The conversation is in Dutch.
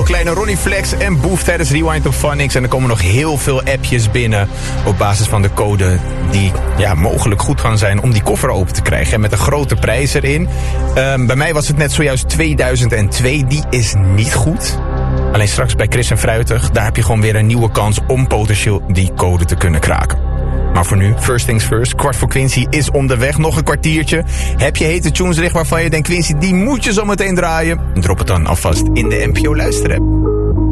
kleine Ronnie Flex en Boef tijdens Rewind of Phonics. En er komen nog heel veel appjes binnen op basis van de code die mogelijk goed gaan zijn om die koffer open te krijgen. En met een grote prijs erin. Bij mij was het net zojuist 2002. Die is niet goed. Alleen straks bij Chris en Fruitig, daar heb je gewoon weer een nieuwe kans om potentieel die code te kunnen kraken. Maar voor nu, first things first, kwart voor Quincy is onderweg. Nog een kwartiertje. Heb je hete tunes liggen waarvan je denkt, Quincy, die moet je zo meteen draaien? Drop het dan alvast in de NPO Luisterapp.